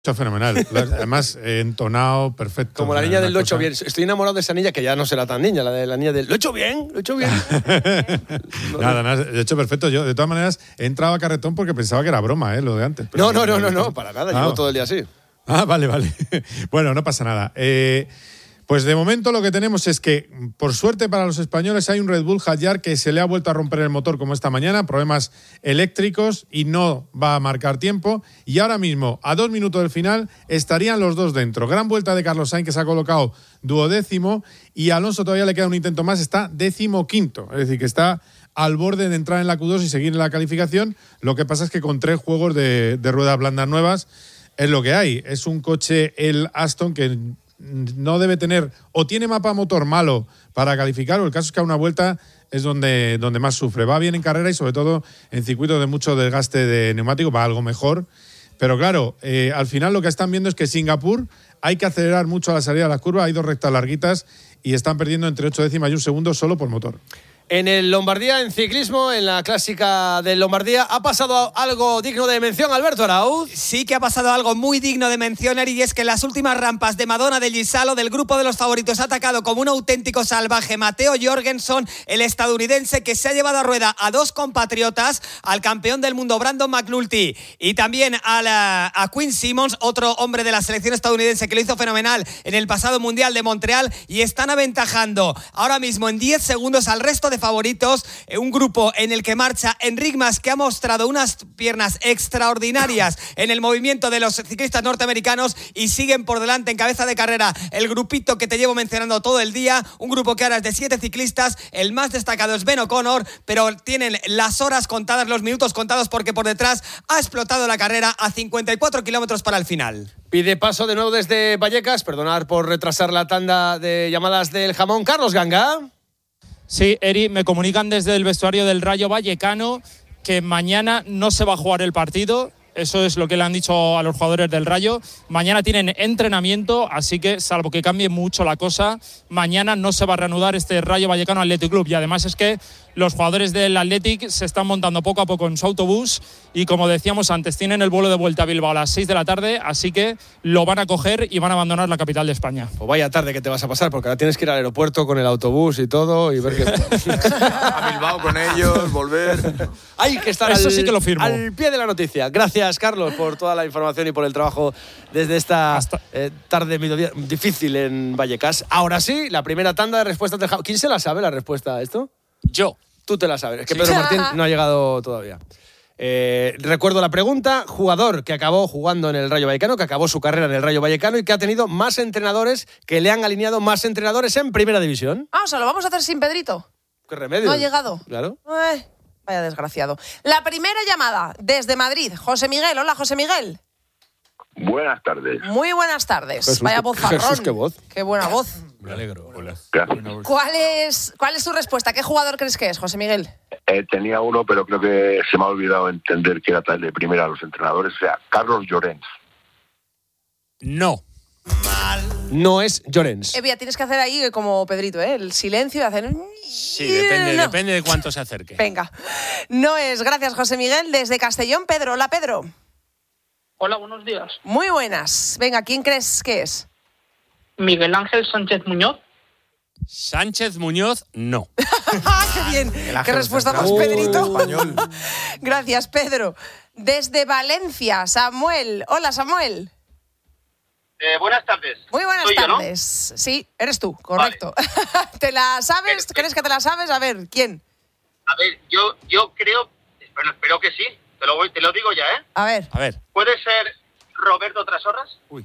Fenomenal. Además, entonado, perfecto. Como la niña del lo he hecho bien. Estoy enamorado de esa niña que ya no será tan niña, la niña del lo he hecho bien, lo he hecho bien. Nada, lo he hecho perfecto. Yo, de todas maneras, he entrado a carretón porque pensaba que era broma, lo de antes. No, para nada. Llevo todo el día así. Vale. Bueno, no pasa nada. Pues de momento lo que tenemos es que, por suerte para los españoles, hay un Red Bull Hadjar que se le ha vuelto a romper el motor como esta mañana, problemas eléctricos y no va a marcar tiempo. Y ahora mismo, a 2 minutos del final, estarían los dos dentro. Gran vuelta de Carlos Sainz, que se ha colocado 12º, y a Alonso todavía le queda un intento más, está 15º. Es decir, que está al borde de entrar en la Q2 y seguir en la calificación. Lo que pasa es que con 3 juegos de ruedas blandas nuevas es lo que hay. Es un coche, el Aston, que no debe tener, o tiene mapa motor malo para calificar, o el caso es que a una vuelta es donde más sufre. Va bien en carrera y sobre todo en circuitos de mucho desgaste de neumático, va algo mejor. Pero claro, al final lo que están viendo es que Singapur hay que acelerar mucho a la salida de la curva, hay 2 rectas larguitas y están perdiendo entre 8 décimas y 1 segundo solo por motor. En el Lombardía, en ciclismo, en la clásica del Lombardía, ¿ha pasado algo digno de mención, Alberto Arauz? Sí que ha pasado algo muy digno de mencionar, y es que en las últimas rampas de Madonna de Gisalo, del grupo de los favoritos, ha atacado como un auténtico salvaje Matteo Jorgensen, el estadounidense, que se ha llevado a rueda a 2 compatriotas, al campeón del mundo Brandon McNulty y también a Quinn Simmons, otro hombre de la selección estadounidense que lo hizo fenomenal en el pasado Mundial de Montreal, y están aventajando ahora mismo en 10 segundos al resto de favoritos, un grupo en el que marcha Enric Mas, que ha mostrado unas piernas extraordinarias en el movimiento de los ciclistas norteamericanos, y siguen por delante en cabeza de carrera el grupito que te llevo mencionando todo el día, un grupo que ahora es de 7 ciclistas. El más destacado es Ben O'Connor, pero tienen las horas contadas, los minutos contados, porque por detrás ha explotado la carrera a 54 kilómetros para el final. Pide paso de nuevo desde Vallecas, perdonad por retrasar la tanda de llamadas del jamón, Carlos Ganga. Sí, Eri, me comunican desde el vestuario del Rayo Vallecano que mañana no se va a jugar el partido. Eso es lo que le han dicho a los jugadores del Rayo. Mañana tienen entrenamiento, así que, salvo que cambie mucho la cosa, mañana no se va a reanudar este Rayo Vallecano Athletic Club. Y además es que los jugadores del Athletic se están montando poco a poco en su autobús y, como decíamos antes, tienen el vuelo de vuelta a Bilbao a las 6 de la tarde, así que lo van a coger y van a abandonar la capital de España. Pues vaya tarde que te vas a pasar, porque ahora tienes que ir al aeropuerto con el autobús y todo y ver que... a Bilbao con ellos, volver... Hay que estar Eso sí que lo firmo. Al pie de la noticia. Gracias, Carlos, por toda la información y por el trabajo desde esta tarde mediodía difícil en Vallecas. Ahora sí, la primera tanda de respuestas del jamón. ¿Quién se la sabe, la respuesta a esto? Yo. Tú te la sabes. Es que Pedro Martín no ha llegado todavía. Recuerdo la pregunta. Jugador que acabó jugando en el Rayo Vallecano, que acabó su carrera en el Rayo Vallecano y que ha tenido más entrenadores, que le han alineado más entrenadores en Primera División. O sea, lo vamos a hacer sin Pedrito. ¿Qué remedio? No ha llegado. Claro. Vaya desgraciado. La primera llamada desde Madrid. José Miguel. Hola, José Miguel. Buenas tardes. Muy buenas tardes. Jesús, vaya vozarrón. Jesús, qué voz. Qué buena voz. Me alegro. Hola. ¿Cuál es tu respuesta? ¿Qué jugador crees que es, José Miguel? Tenía uno, pero creo que se me ha olvidado entender que era tal de primera a los entrenadores. O sea, Carlos Llorens. No. No es Llorens. Evia, tienes que hacer ahí como Pedrito, el silencio y hacer... Sí, depende de cuánto se acerque. Venga. No es. Gracias, José Miguel. Desde Castellón, Pedro. Hola, Pedro. Hola, buenos días. Muy buenas. Venga, ¿quién crees que es? Miguel Ángel Sánchez Muñoz. Sánchez Muñoz, no. ¡Qué bien! ¡Qué respuesta más, Pedrito! Español. Gracias, Pedro. Desde Valencia, Samuel. Hola, Samuel. Buenas tardes. Muy buenas Soy tardes. Yo, ¿no? Sí, eres tú, correcto. Vale. ¿Te la sabes? Perfecto. ¿Crees que te la sabes? A ver, ¿quién? A ver, yo creo... Bueno, espero que sí. Te lo digo ya, ¿eh? A ver. ¿Puede ser Roberto Trasorras? Uy.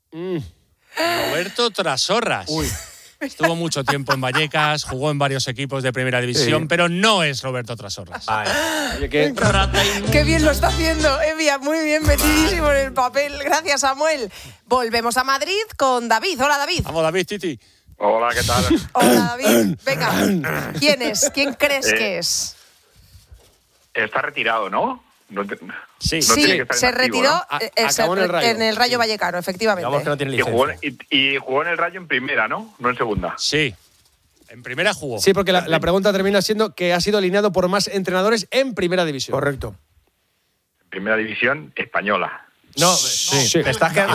Roberto Trasorras. Uy. Estuvo mucho tiempo en Vallecas, jugó en varios equipos de Primera División, pero no es Roberto Trasorras. Oye, Qué bien lo está haciendo, Evia. Muy bien, metidísimo en el papel. Gracias, Samuel. Volvemos a Madrid con David. Hola, David. Vamos, David, Titi. Hola, ¿qué tal? Hola, David. Venga, ¿quién es? ¿Quién crees que es? Está retirado, ¿no? Sí, No tiene que estar se inactivo, retiró ¿no? Acabó en el Rayo Vallecano, efectivamente. Digamos que no tiene licencia. Y jugó en el Rayo en primera, ¿no? No en segunda. Sí. En primera jugó. Sí, porque la pregunta termina siendo que ha sido alineado por más entrenadores en Primera División. Correcto. Primera División española. No, Sí. te estás quedando